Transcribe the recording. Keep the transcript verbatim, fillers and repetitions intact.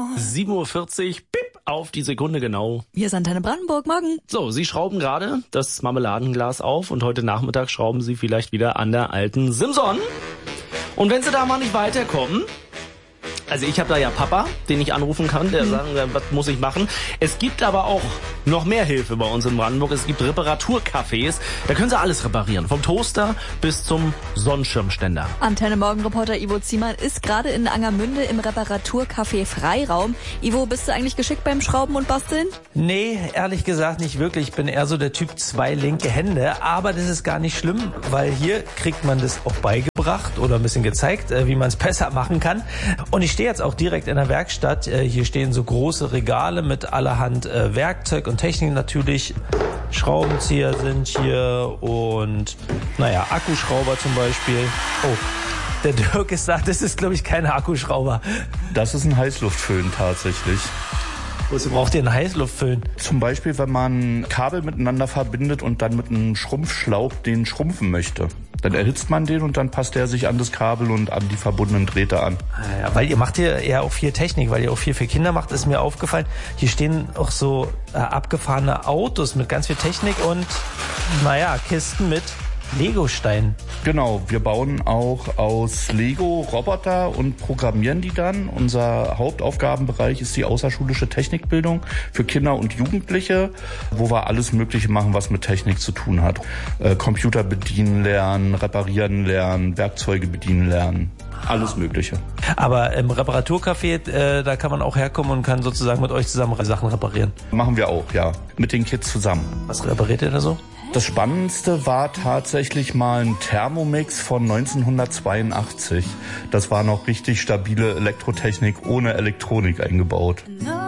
sieben Uhr vierzig, pip, auf die Sekunde genau. Hier ist Antenne Brandenburg, morgen. So, Sie schrauben gerade das Marmeladenglas auf und heute Nachmittag schrauben Sie vielleicht wieder an der alten Simson. Und wenn Sie da mal nicht weiterkommen, also ich habe da ja Papa, den ich anrufen kann, der mhm. sagt, was muss ich machen. Es gibt aber auch noch mehr Hilfe bei uns in Brandenburg. Es gibt Reparaturcafés, da können Sie alles reparieren. Vom Toaster bis zum Sonnenschirmständer. Antenne Morgen-Reporter Ivo Ziemann ist gerade in Angermünde im Reparaturcafé Freiraum. Ivo, bist du eigentlich geschickt beim Schrauben und Basteln? Nee, ehrlich gesagt nicht wirklich. Ich bin eher so der Typ zwei linke Hände. Aber das ist gar nicht schlimm, weil hier kriegt man das auch beigebracht oder ein bisschen gezeigt, wie man es besser machen kann. Und ich stehe jetzt auch direkt in der Werkstatt. Hier stehen so große Regale mit allerhand Werkzeug und Technik natürlich. Schraubenzieher sind hier und, naja, Akkuschrauber zum Beispiel. Oh, der Dirk ist da, das ist, glaube ich, kein Akkuschrauber. Das ist ein Heißluftföhn tatsächlich. Wozu braucht ihr einen Heißluftföhn? Zum Beispiel, wenn man Kabel miteinander verbindet und dann mit einem Schrumpfschlauch den schrumpfen möchte. Dann erhitzt man den und dann passt er sich an das Kabel und an die verbundenen Drähte an. Ja, weil ihr macht hier ja auch viel Technik, weil ihr auch viel für Kinder macht, ist mir aufgefallen. Hier stehen auch so äh, abgefahrene Autos mit ganz viel Technik und, naja, Kisten mit Legosteinen. Genau, wir bauen auch aus Lego Roboter und programmieren die dann. Unser Hauptaufgabenbereich ist die außerschulische Technikbildung für Kinder und Jugendliche, wo wir alles Mögliche machen, was mit Technik zu tun hat. Äh, Computer bedienen lernen, reparieren lernen, Werkzeuge bedienen lernen. Alles Mögliche. Aber im Reparaturcafé, äh, da kann man auch herkommen und kann sozusagen mit euch zusammen Sachen reparieren. Machen wir auch, ja. Mit den Kids zusammen. Was repariert ihr da so? Das Spannendste war tatsächlich mal ein Thermomix von neunzehnhundertzweiundachtzig. Das war noch richtig stabile Elektrotechnik ohne Elektronik eingebaut.